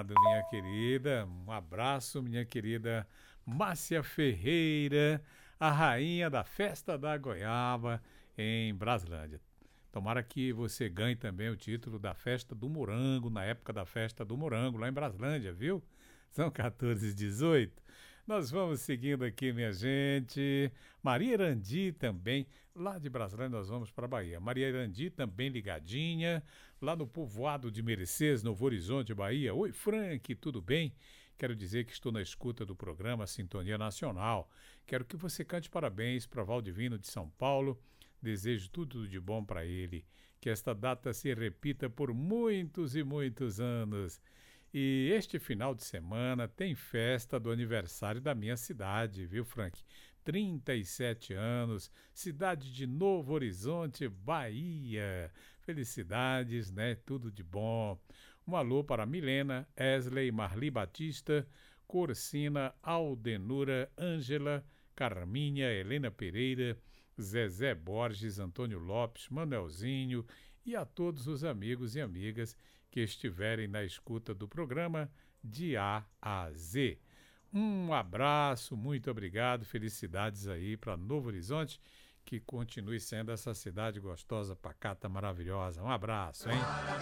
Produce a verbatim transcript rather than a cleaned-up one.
obrigado, minha querida. Um abraço, minha querida Márcia Ferreira, a rainha da festa da goiaba em Braslândia. Tomara que você ganhe também o título da festa do morango, na época da festa do morango, lá em Braslândia, viu? São quatorze e dezoito. Nós vamos seguindo aqui, minha gente. Maria Irandi também, lá de Braslândia nós vamos para a Bahia. Maria Irandi também ligadinha, lá no povoado de Merecês, Novo Horizonte, Bahia. Oi, Frank, tudo bem? Quero dizer que estou na escuta do programa Sintonia Nacional. Quero que você cante parabéns para Valdivino de São Paulo. Desejo tudo de bom para ele. Que esta data se repita por muitos e muitos anos. E este final de semana tem festa do aniversário da minha cidade, viu, Frank? trinta e sete anos, cidade de Novo Horizonte, Bahia. Felicidades, né? Tudo de bom. Um alô para Milena, Esley, Marli Batista, Corsina, Aldenura, Ângela, Carminha, Helena Pereira, Zezé Borges, Antônio Lopes, Manuelzinho e a todos os amigos e amigas que estiverem na escuta do programa de A a Z. Um abraço, muito obrigado, felicidades aí para Novo Horizonte, que continue sendo essa cidade gostosa, pacata, maravilhosa. Um abraço, hein?